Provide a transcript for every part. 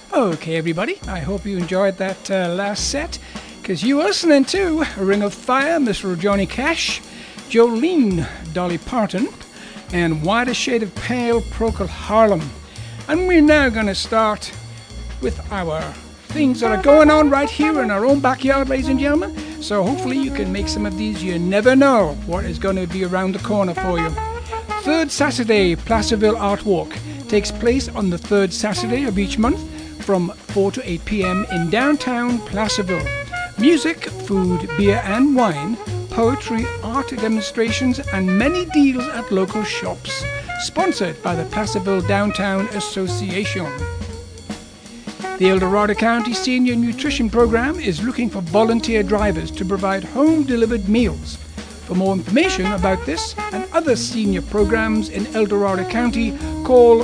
Okay, everybody, I hope you enjoyed that last set, because you were listening to Ring of Fire, Mr. Johnny Cash, Jolene, Dolly Parton, and Whiter Shade of Pale, Procol Harum. And we're now going to start with our things that are going on right here in our own backyard, ladies and gentlemen. So hopefully you can make some of these. You never know what is going to be around the corner for you. Third Saturday, Placerville Art Walk takes place on the third Saturday of each month from 4 to 8 p.m. in downtown Placerville. Music, food, beer and wine, poetry, art demonstrations, and many deals at local shops. Sponsored by the Placerville Downtown Association. The El Dorado County Senior Nutrition Program is looking for volunteer drivers to provide home-delivered meals. For more information about this and other senior programs in El Dorado County, call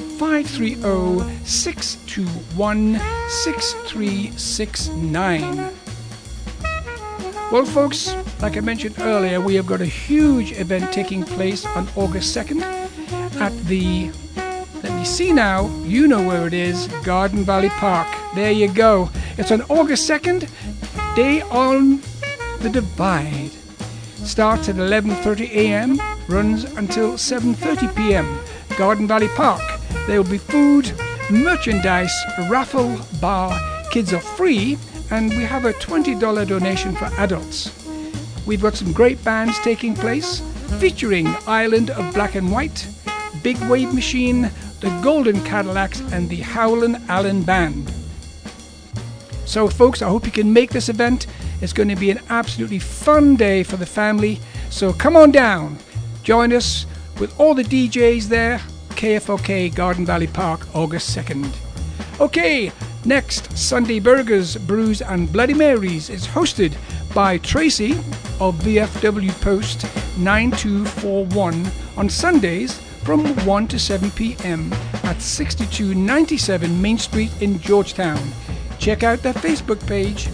530-621-6369. Well, folks, like I mentioned earlier, we have got a huge event taking place on August 2nd at the, let me see now, you know where it is, Garden Valley Park. There you go. It's on August 2nd, Day on the Divide. Starts at 11:30 a.m., runs until 7:30 p.m. Garden Valley Park. There will be food, merchandise, raffle, bar, kids are free, and we have a $20 donation for adults. We've got some great bands taking place, featuring Island of Black and White, Big Wave Machine, the Golden Cadillacs, and the Howlin' Allen Band. So folks, I hope you can make this event. It's going to be an absolutely fun day for the family. So come on down. Join us with all the DJs there. KFOK Garden Valley Park, August 2nd. Okay, next, Sunday Burgers, Brews and Bloody Marys is hosted by Tracy of VFW Post 9241 on Sundays from 1 to 7 p.m. at 6297 Main Street in Georgetown. Check out their Facebook page.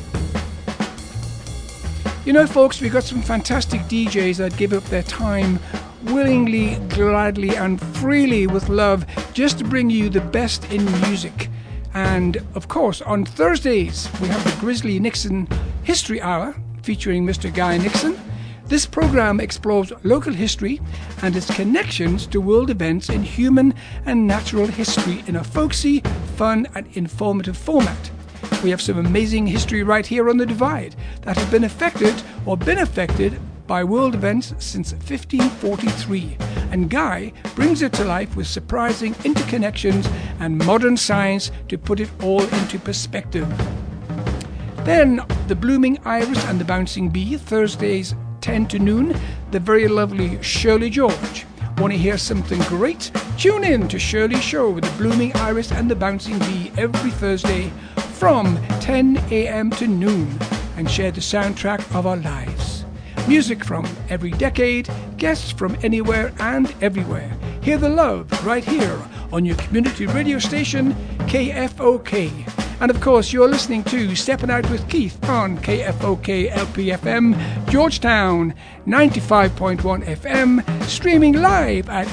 You know, folks, we've got some fantastic DJs that give up their time willingly, gladly, and freely with love just to bring you the best in music. And, of course, on Thursdays, we have the Grizzly Nixon History Hour featuring Mr. Guy Nixon. This program explores local history and its connections to world events in human and natural history in a folksy, fun, and informative format. We have some amazing history right here on the Divide that has been affected by world events since 1543, and Guy brings it to life with surprising interconnections and modern science to put it all into perspective. Then the Blooming Iris and the Bouncing Bee, Thursdays 10 to noon, the very lovely Shirley George. Want to hear something great? Tune in to Shirley's show with the Blooming Iris and the Bouncing Bee every Thursday from 10 a.m. to noon and share the soundtrack of our lives. Music from every decade, guests from anywhere and everywhere. Hear the love right here on your community radio station, KFOK. And of course, you're listening to Stepping Out with Keith on KFOK LPFM, Georgetown 95.1 FM, streaming live at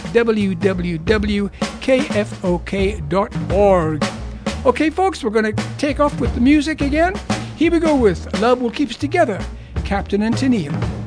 www.kfok.org. Okay, folks, we're going to take off with the music again. Here we go with Love Will Keep Us Together, Captain and Tennille.